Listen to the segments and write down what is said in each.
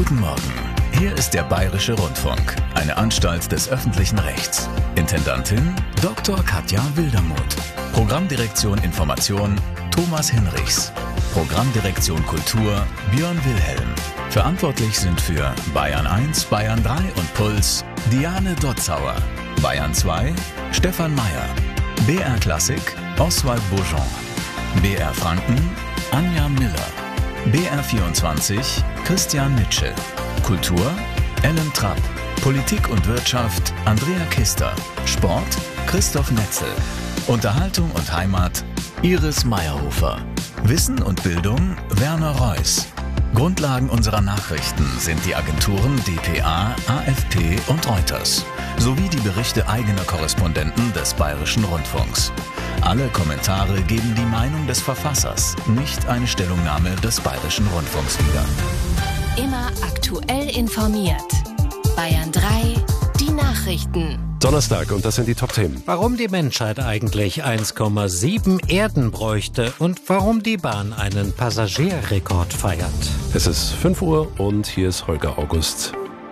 Guten Morgen. Hier ist der Bayerische Rundfunk, eine Anstalt des öffentlichen Rechts. Intendantin Dr. Katja Wildermuth. Programmdirektion Information Thomas Hinrichs. Programmdirektion Kultur Björn Wilhelm. Verantwortlich sind für Bayern 1, Bayern 3 und Puls Diane Dotzauer. Bayern 2 Stefan Meyer. BR Klassik Oswald Bourgeon. BR Franken Anja Miller. BR 24 Christian Nitsche. Kultur Ellen Trapp. Politik und Wirtschaft Andrea Kister. Sport Christoph Netzel. Unterhaltung und Heimat Iris Meyerhofer. Wissen und Bildung Werner Reuss. Grundlagen unserer Nachrichten sind die Agenturen dpa, AFP und Reuters sowie die Berichte eigener Korrespondenten des Bayerischen Rundfunks. Alle Kommentare geben die Meinung des Verfassers, nicht eine Stellungnahme des Bayerischen Rundfunks wieder. Immer aktuell informiert. Bayern 3, die Nachrichten. Donnerstag, und das sind die Top-Themen. Warum die Menschheit eigentlich 1,7 Erden bräuchte und warum die Bahn einen Passagierrekord feiert. Es ist 5 Uhr und hier ist Holger August.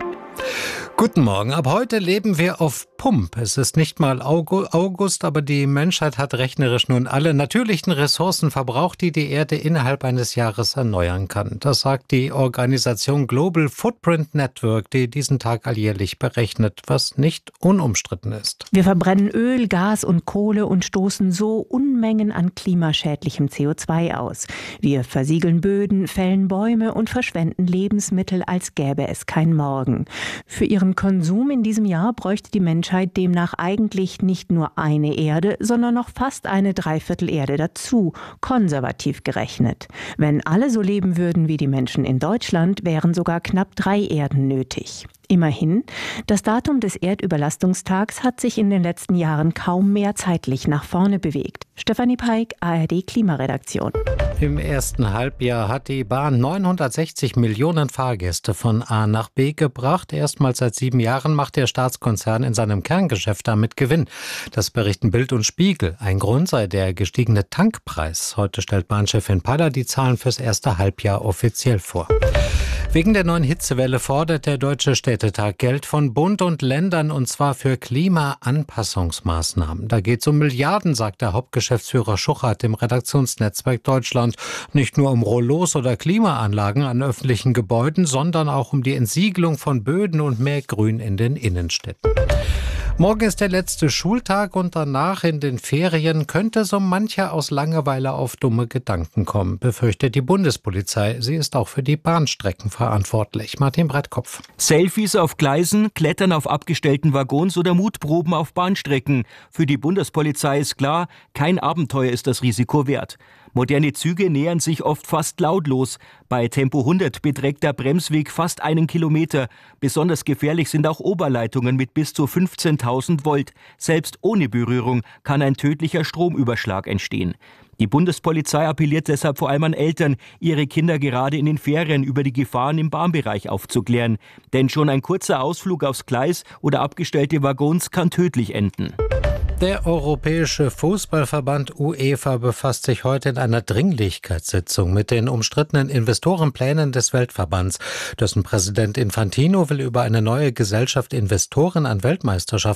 Guten Morgen. Ab heute leben wir auf Pump. Es ist nicht mal August, aber die Menschheit hat rechnerisch nun alle natürlichen Ressourcen verbraucht, die die Erde innerhalb eines Jahres erneuern kann. Das sagt die Organisation Global Footprint Network, die diesen Tag alljährlich berechnet, was nicht unumstritten ist. Wir verbrennen Öl, Gas und Kohle und stoßen so Unmengen an klimaschädlichem CO2 aus. Wir versiegeln Böden, fällen Bäume und verschwenden Lebensmittel, als gäbe es kein Morgen. Für ihren Konsum in diesem Jahr bräuchte die Menschheit demnach eigentlich nicht nur eine Erde, sondern noch fast eine Dreiviertel-Erde dazu, konservativ gerechnet. Wenn alle so leben würden wie die Menschen in Deutschland, wären sogar knapp 3 Erden nötig. Immerhin, das Datum des Erdüberlastungstags hat sich in den letzten Jahren kaum mehr zeitlich nach vorne bewegt. Stefanie Peik, ARD Klimaredaktion. Im ersten Halbjahr hat die Bahn 960 Millionen Fahrgäste von A nach B gebracht. Erstmals seit 7 Jahren macht der Staatskonzern in seinem Kerngeschäft damit Gewinn. Das berichten Bild und Spiegel. Ein Grund sei der gestiegene Tankpreis. Heute stellt Bahnchefin Paller die Zahlen fürs erste Halbjahr offiziell vor. Wegen der neuen Hitzewelle fordert der Deutsche Städtetag Geld von Bund und Ländern, und zwar für Klimaanpassungsmaßnahmen. Da geht es um Milliarden, sagt der Hauptgeschäftsführer Schuchert im Redaktionsnetzwerk Deutschland. Nicht nur um Rollos oder Klimaanlagen an öffentlichen Gebäuden, sondern auch um die Entsiegelung von Böden und mehr Grün in den Innenstädten. Morgen ist der letzte Schultag und danach in den Ferien könnte so mancher aus Langeweile auf dumme Gedanken kommen, befürchtet die Bundespolizei. Sie ist auch für die Bahnstrecken verantwortlich. Martin Breitkopf. Selfies auf Gleisen, Klettern auf abgestellten Waggons oder Mutproben auf Bahnstrecken. Für die Bundespolizei ist klar, kein Abenteuer ist das Risiko wert. Moderne Züge nähern sich oft fast lautlos. Bei Tempo 100 beträgt der Bremsweg fast 1 Kilometer. Besonders gefährlich sind auch Oberleitungen mit bis zu 15.000 Volt. Selbst ohne Berührung kann ein tödlicher Stromüberschlag entstehen. Die Bundespolizei appelliert deshalb vor allem an Eltern, ihre Kinder gerade in den Ferien über die Gefahren im Bahnbereich aufzuklären. Denn schon ein kurzer Ausflug aufs Gleis oder abgestellte Waggons kann tödlich enden. Der Europäische Fußballverband UEFA befasst sich heute in einer Dringlichkeitssitzung mit den umstrittenen Investorenplänen des Weltverbands. Dessen Präsident Infantino will über eine neue Gesellschaft Investoren an Weltmeisterschaften